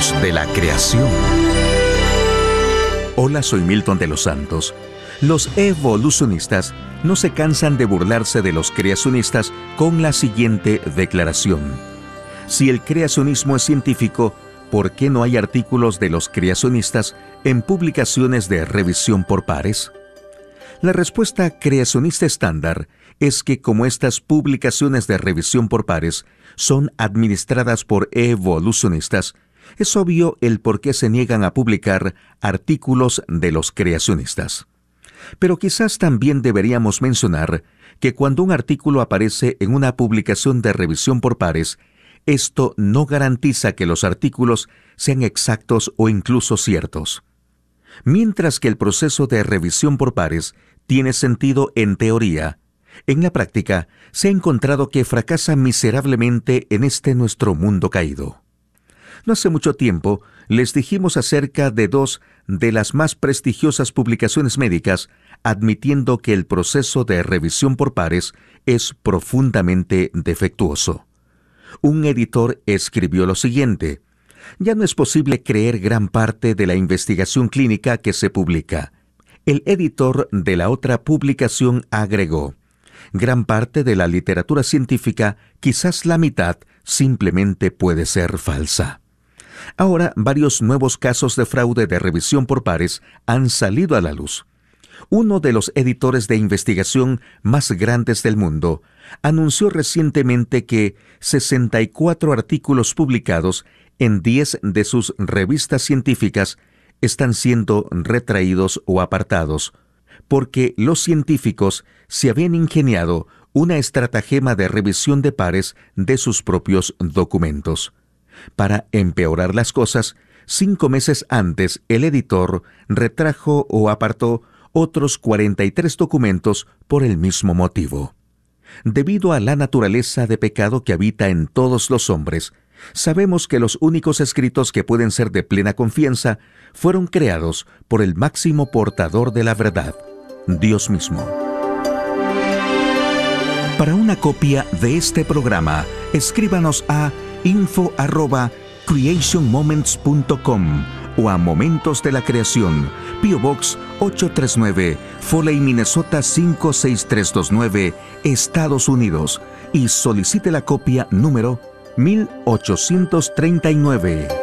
Momentos de la Creación. Hola, soy Milton de los Santos. Los evolucionistas no se cansan de burlarse de los creacionistas con la siguiente declaración: si el creacionismo es científico, ¿por qué no hay artículos de los creacionistas en publicaciones de revisión por pares? La respuesta creacionista estándar es que como estas publicaciones de revisión por pares son administradas por evolucionistas, es obvio el por qué se niegan a publicar artículos de los creacionistas. Pero quizás también deberíamos mencionar que cuando un artículo aparece en una publicación de revisión por pares, esto no garantiza que los artículos sean exactos o incluso ciertos. Mientras que el proceso de revisión por pares tiene sentido en teoría, en la práctica se ha encontrado que fracasa miserablemente en este nuestro mundo caído. No hace mucho tiempo les dijimos acerca de dos de las más prestigiosas publicaciones médicas admitiendo que el proceso de revisión por pares es profundamente defectuoso. Un editor escribió lo siguiente: ya no es posible creer gran parte de la investigación clínica que se publica. El editor de la otra publicación agregó: gran parte de la literatura científica, quizás la mitad, simplemente puede ser falsa. Ahora, varios nuevos casos de fraude de revisión por pares han salido a la luz. Uno de los editores de investigación más grandes del mundo anunció recientemente que 64 artículos publicados en 10 de sus revistas científicas están siendo retraídos o apartados, porque los científicos se habían ingeniado una estratagema de revisión de pares de sus propios documentos. Para empeorar las cosas, 5 meses antes el editor retrajo o apartó otros 43 documentos por el mismo motivo. Debido a la naturaleza de pecado que habita en todos los hombres, sabemos que los únicos escritos que pueden ser de plena confianza fueron creados por el máximo portador de la verdad, Dios mismo. Para una copia de este programa, escríbanos a info@creationmoments.com o a Momentos de la Creación, P.O. Box 839, Foley, Minnesota 56329, Estados Unidos, y solicite la copia número 1839.